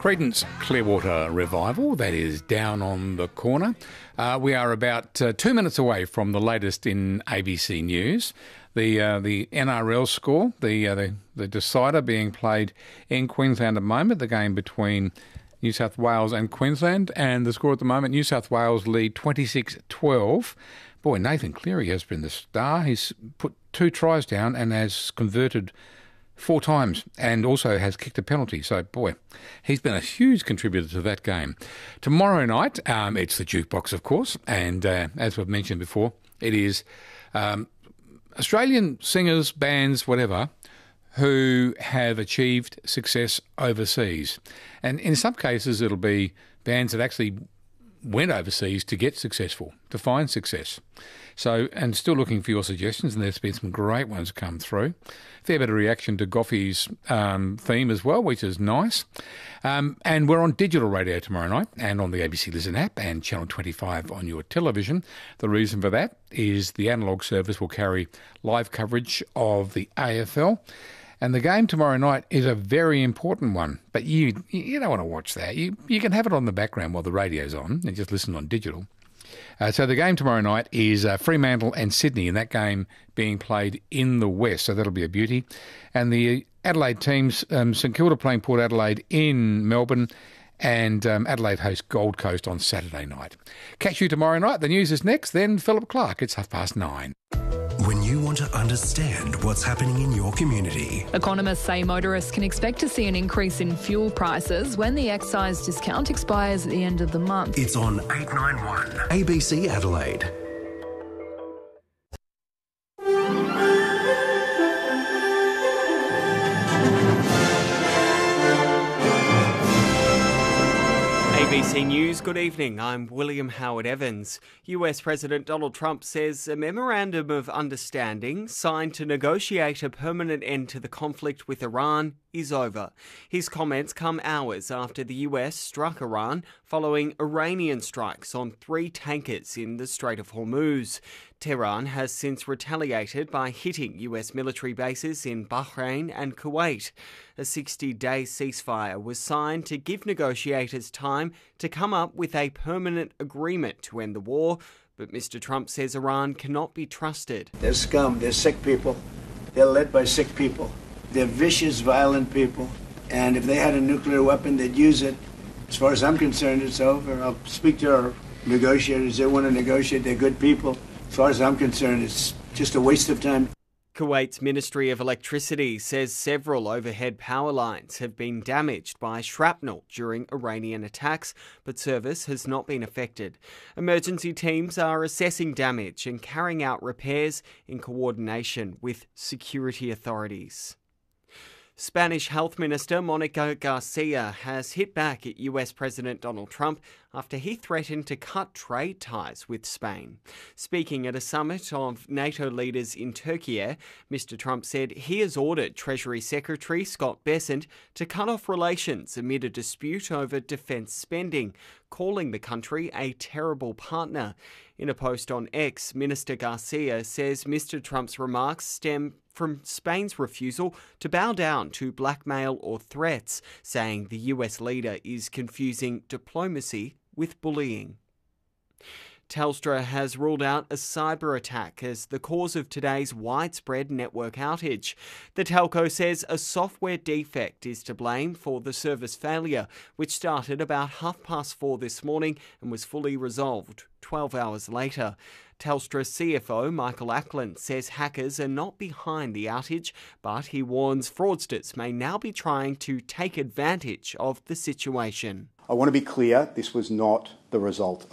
Creedence Clearwater Revival, that is down on the corner. We are about 2 minutes away from the latest in ABC News. The NRL score, the decider being played in Queensland at the moment, the game between New South Wales and Queensland, and the score at the moment, New South Wales lead 26-12. Boy, Nathan Cleary has been the star. He's put 2 tries down and has converted 4 times and also has kicked a penalty. So, boy, he's been a huge contributor to that game. Tomorrow night, it's the Jukebox, of course, and as we've mentioned before, it is Australian singers, bands, whatever, who have achieved success overseas. And in some cases, it'll be bands that actually went overseas to get successful, to find success. So, and still looking for your suggestions, and there's been some great ones come through. Fair bit of reaction to Goffy's theme as well, which is nice. And we're on digital radio tomorrow night and on the ABC Listen app and Channel 25 on your television. The reason for that is the analogue service will carry live coverage of the AFL. And the game tomorrow night is a very important one, but you don't want to watch that. You can have it on the background while the radio's on and just listen on digital. So the game tomorrow night is Fremantle and Sydney, and that game being played in the West, so that'll be a beauty. And the Adelaide teams, St Kilda playing Port Adelaide in Melbourne, and Adelaide host Gold Coast on Saturday night. Catch you tomorrow night. The news is next, then Philip Clark. It's 9:30. When you want to understand what's happening in your community. Economists say motorists can expect to see an increase in fuel prices when the excise discount expires at the end of the month. It's on 891 ABC Adelaide. ABC News, good evening. I'm William Howard Evans. US President Donald Trump says a memorandum of understanding signed to negotiate a permanent end to the conflict with Iran is over. His comments come hours after the US struck Iran following Iranian strikes on 3 tankers in the Strait of Hormuz. Tehran has since retaliated by hitting US military bases in Bahrain and Kuwait. A 60-day ceasefire was signed to give negotiators time to come up with a permanent agreement to end the war, but Mr. Trump says Iran cannot be trusted. They're scum, they're sick people, they're led by sick people, they're vicious, violent people, and if they had a nuclear weapon, they'd use it. As far as I'm concerned, it's over. I'll speak to our negotiators. They want to negotiate, they're good people. As far as I'm concerned, it's just a waste of time. Kuwait's Ministry of Electricity says several overhead power lines have been damaged by shrapnel during Iranian attacks, but service has not been affected. Emergency teams are assessing damage and carrying out repairs in coordination with security authorities. Spanish Health Minister Monica Garcia has hit back at US President Donald Trump after he threatened to cut trade ties with Spain. Speaking at a summit of NATO leaders in Turkey, Mr. Trump said he has ordered Treasury Secretary Scott Bessent to cut off relations amid a dispute over defence spending, calling the country a terrible partner. In a post on X, Minister Garcia says Mr. Trump's remarks stem from Spain's refusal to bow down to blackmail or threats, saying the US leader is confusing diplomacy with bullying. Telstra has ruled out a cyber attack as the cause of today's widespread network outage. The telco says a software defect is to blame for the service failure, which started about 4:30 this morning and was fully resolved 12 hours later. Telstra CFO Michael Ackland says hackers are not behind the outage, but he warns fraudsters may now be trying to take advantage of the situation. I want to be clear, this was not the result